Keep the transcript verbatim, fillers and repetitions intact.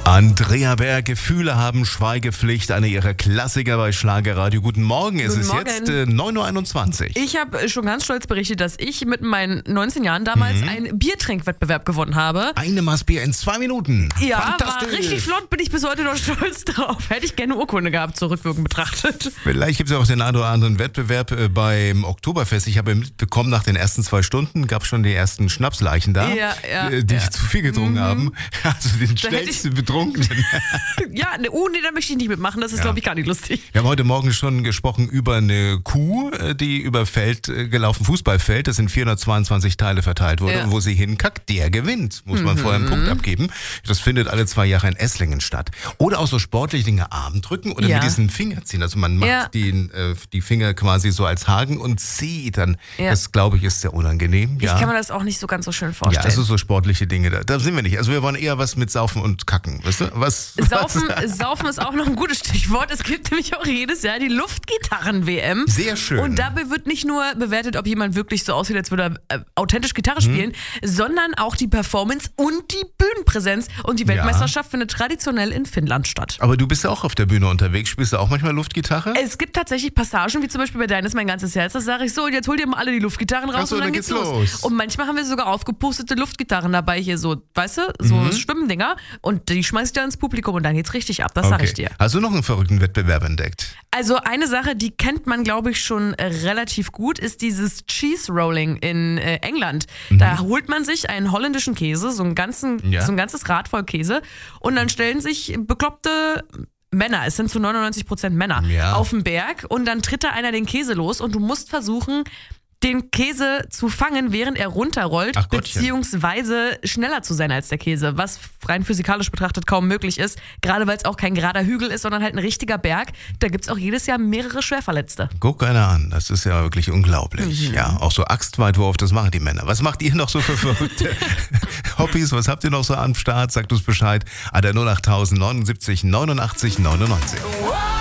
Andrea Berg, Gefühle haben Schweigepflicht, eine ihrer Klassiker bei Schlagerradio. Guten Morgen, es Guten ist Morgen. jetzt äh, neun Uhr einundzwanzig. Ich habe schon ganz stolz berichtet, dass ich mit meinen neunzehn Jahren damals Mhm. einen Biertrinkwettbewerb gewonnen habe. Eine Maß Bier in zwei Minuten. Ja, war Fantastisch. richtig flott, bin ich bis heute noch stolz drauf. Hätte ich gerne eine Urkunde gehabt, zurückwirkend betrachtet. Vielleicht gibt es ja auch den einen oder anderen Wettbewerb äh, beim Oktoberfest. Ich habe mitbekommen, nach den ersten zwei Stunden gab es schon die ersten Schnapsleichen da, Ja, ja, äh, die ja. zu viel getrunken Mhm. haben. Also den Da hätte schnellsten Betrunkenen. Ja, ne, oh nee, da möchte ich nicht mitmachen, das ist Ja. glaube ich gar nicht lustig. Wir haben heute Morgen schon gesprochen über eine Kuh, äh, die über Feld äh, gelaufen, Fußballfeld, das sind vierhundertzweiundzwanzig Teile verteilt wurde. Ja. Und wo sie hinkackt, der gewinnt. Muss man vorher einen Punkt abgeben. Das findet alle zwei Jahre in Esslingen statt. Oder auch so sportliche Dinge, Arm drücken oder Ja. mit diesen Finger ziehen. Also man macht Ja. die, äh, die Finger quasi so als Haken und zieht dann. Ja. Das, glaube ich, ist sehr unangenehm. Ja. Ich kann mir das auch nicht so ganz so schön ja, vorstellen. also so sportliche Dinge, da, da sind wir nicht. Also wir wollen eher was mit Saufen und Kacken, weißt du? Was, Saufen, was? Saufen ist auch noch ein gutes Stichwort. Es gibt nämlich auch jedes Jahr die Luftgitarren-W M. Sehr schön. Und dabei wird nicht nur bewertet, ob jemand wirklich so aussieht, als würde er äh, authentisch Gitarre spielen, sondern auch die Performance und die Bühnenpräsenz. Und die Weltmeisterschaft findet traditionell in Finnland statt. Aber du bist ja auch auf der Bühne unterwegs. Spielst du auch manchmal Luftgitarre? Es gibt tatsächlich Passagen, wie zum Beispiel bei Deines mein ganzes Herz, da sage ich so, und jetzt hol dir mal alle die Luftgitarren raus Ach so, und dann, dann geht's geht's los. los. Und manchmal haben wir sogar aufgepustete Luftgitarren dabei, hier so, weißt du, so Mhm. Schwimmdinger. Und die schmeiß ich dann ins Publikum und dann geht's richtig ab, das sage ich dir. Hast du noch einen verrückten Wettbewerb entdeckt? Also eine Sache, die kennt man, glaube ich, schon äh, relativ gut, ist dieses Cheese Rolling in äh, England. Da holt man sich einen holländischen Käse, so, einen ganzen, Ja. so ein ganzes Rad voll Käse, und dann stellen sich bekloppte Männer, es sind zu neunundneunzig Prozent Männer, Ja. auf den Berg, und dann tritt da einer den Käse los und du musst versuchen, den Käse zu fangen, während er runterrollt, Ach Gottchen. beziehungsweise schneller zu sein als der Käse, was rein physikalisch betrachtet kaum möglich ist, gerade weil es auch kein gerader Hügel ist, sondern halt ein richtiger Berg. Da gibt es auch jedes Jahr mehrere Schwerverletzte. Guck einer an, das ist ja wirklich unglaublich. Ja, auch so Axtweitwurf, das machen die Männer. Was macht ihr noch so für verrückte Hobbys? Was habt ihr noch so am Start? Sagt uns Bescheid. An der null acht neunundsiebzig neunundachtzig neunundneunzig.